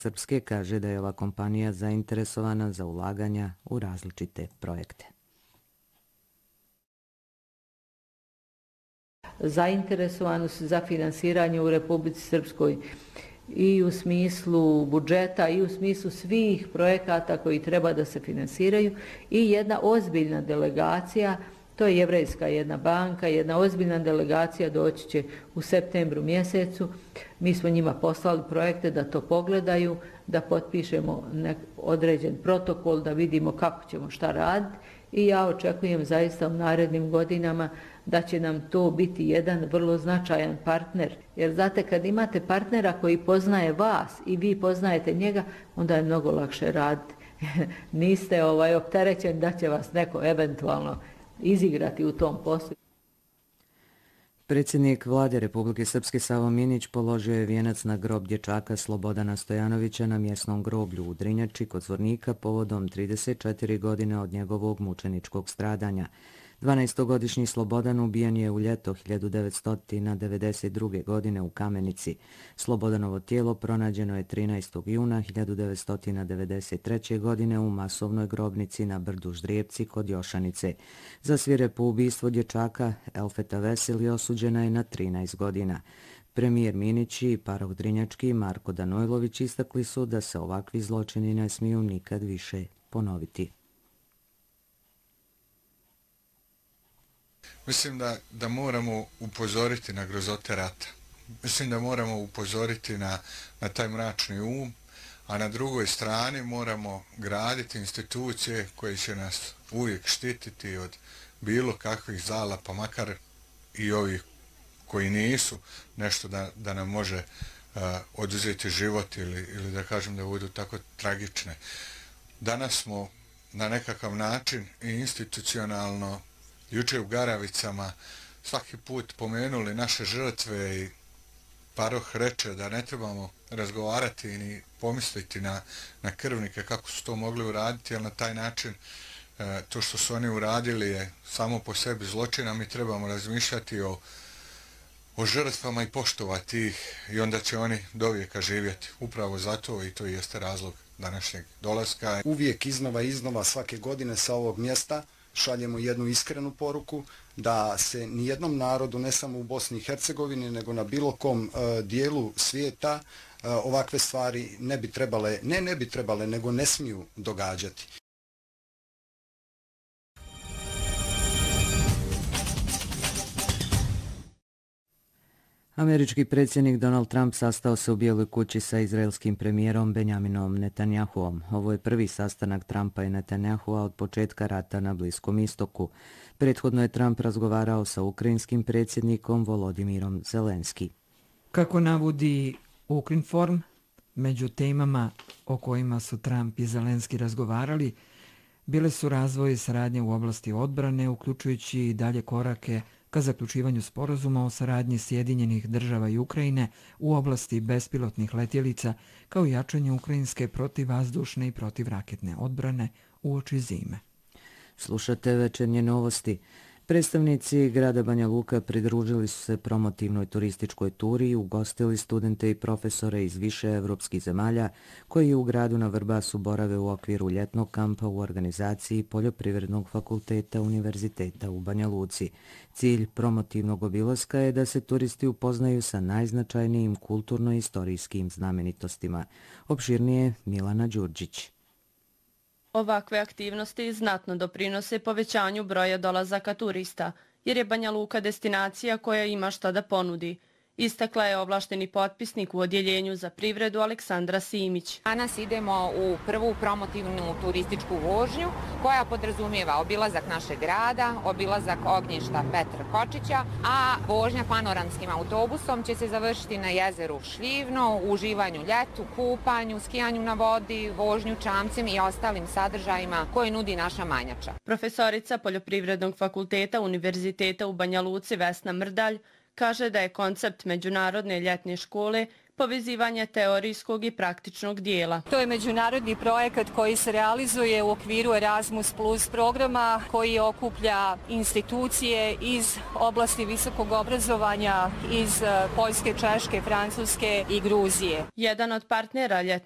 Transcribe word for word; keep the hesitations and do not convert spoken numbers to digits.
Srpske kaže da je ova kompanija zainteresovana za ulaganja u različite projekte. Zainteresovani su za finansiranje u Republici Srpskoj i u smislu budžeta i u smislu svih projekata koji treba da se finansiraju i jedna ozbiljna delegacija, to je Jevrejska jedna banka, jedna ozbiljna delegacija doći će u septembru mjesecu. Mi smo njima poslali projekte da to pogledaju, da potpišemo određen protokol, da vidimo kako ćemo šta raditi i ja očekujem zaista u narednim godinama da će nam to biti jedan vrlo značajan partner. Jer znate, kad imate partnera koji poznaje vas i vi poznajete njega, onda je mnogo lakše raditi. Niste ovaj, opterećeni da će vas neko eventualno izigrati u tom poslu. Predsjednik Vlade Republike Srpske Savo Minić položio je vijenac na grob dječaka Slobodana Stojanovića na mjesnom groblju u Drinjači kod Zvornika povodom trideset četiri godine od njegovog mučeničkog stradanja. dvanaestogodišnji Slobodan ubijen je u ljeto hiljadu devetsto devedeset druge. godine u Kamenici. Slobodanovo tijelo pronađeno je trinaestog juna hiljadu devetsto devedeset treće. godine u masovnoj grobnici na brdu Ždrijepci kod Jošanice. Za svirepo ubistvo dječaka Elfeta Veseli osuđena je na trinaest godina. Premijer Minić i parok Drinjački Marko Danojlović istakli su da se ovakvi zločini ne smiju nikad više ponoviti. Mislim da, da moramo upozoriti na grozote rata. Mislim da moramo upozoriti na, na taj mračni um, a na drugoj strani moramo graditi institucije koje će nas uvijek štititi od bilo kakvih zala, pa makar i ovih koji nisu nešto da, da nam može uh, oduzeti život ili, ili da kažem da budu tako tragične. Danas smo na nekakav način i institucionalno juče u Garavicama svaki put pomenuli naše žrtve i paroh reče da ne trebamo razgovarati ni pomisliti na, na krvnike kako su to mogli uraditi, jer na taj način e, to što su oni uradili je samo po sebi zločina. Mi trebamo razmišljati o, o žrtvama i poštovati ih i onda će oni dovijeka živjeti. Upravo zato i to jeste razlog današnjeg dolaska. Uvijek iznova i iznova svake godine sa ovog mjesta šaljemo jednu iskrenu poruku da se nijednom narodu, ne samo u Bosni i Hercegovini, nego na bilo kom uh, dijelu svijeta uh, ovakve stvari ne bi trebale, ne ne bi trebale, nego ne smiju događati. Američki predsjednik Donald Trump sastao se u Bijeloj kući sa izraelskim premijerom Benjaminom Netanjahuom. Ovo je prvi sastanak Trumpa i Netanjahua od početka rata na Bliskom istoku. Prethodno je Trump razgovarao sa ukrajinskim predsjednikom Volodimirom Zelenski. Kako navodi Ukrinform, među temama o kojima su Trump i Zelenski razgovarali, bile su razvoj saradnje u oblasti odbrane, uključujući i dalje korake ka zaključivanju sporazuma o saradnji Sjedinjenih država i Ukrajine u oblasti bespilotnih letjelica, kao i jačanje ukrajinske protivvazdušne i protivraketne odbrane uoči zime. Slušate Večernje novosti. Predstavnici grada Banja Luka pridružili su se promotivnoj turističkoj turi i ugostili studente i profesore iz više evropskih zemalja koji u gradu na Vrbasu borave u okviru ljetnog kampa u organizaciji Poljoprivrednog fakulteta Univerziteta u Banja Luci. Cilj promotivnog obilaska je da se turisti upoznaju sa najznačajnijim kulturno-istorijskim znamenitostima. Opširnije Milana Đurđić. Ovakve aktivnosti znatno doprinose povećanju broja dolazaka turista, jer je Banja Luka destinacija koja ima šta da ponudi. Istakla je ovlašteni potpisnik u odjeljenju za privredu Aleksandra Simić. Danas idemo u prvu promotivnu turističku vožnju koja podrazumijeva obilazak našeg grada, obilazak ognjišta Petra Kočića, a vožnja panoramskim autobusom će se završiti na jezeru Šljivno, uživanju ljetu, kupanju, skijanju na vodi, vožnju čamcem i ostalim sadržajima koje nudi naša Manjača. Profesorica Poljoprivrednog fakulteta Univerziteta u Banja Luci Vesna Mrdalj kaže da je koncept međunarodne ljetne škole povezivanje teorijskog i praktičnog dijela. To je međunarodni projekat koji se realizuje u okviru Erasmus Plus programa koji okuplja institucije iz oblasti visokog obrazovanja iz Poljske, Češke, Francuske i Gruzije. Jedan od partnera ljetne